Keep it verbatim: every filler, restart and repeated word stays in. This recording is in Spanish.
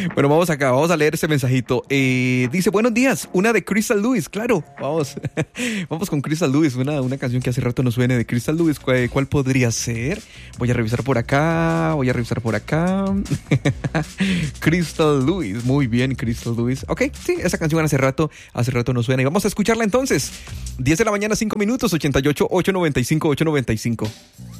Bueno, vamos acá, vamos a leer este mensajito. Eh, dice, buenos días, una de Crystal Lewis, claro, vamos. Vamos con Crystal Lewis, una, una canción que hace rato nos suene de Crystal Lewis. ¿Cuál, ¿Cuál podría ser? Voy a revisar por acá, voy a revisar por acá. Crystal Lewis, muy bien, Crystal Lewis. Ok, sí, esa canción hace rato, hace rato nos suena y vamos a escucharla entonces. diez de la mañana, cinco minutos, ochenta y ocho, ochocientos noventa y cinco, ochocientos noventa y cinco.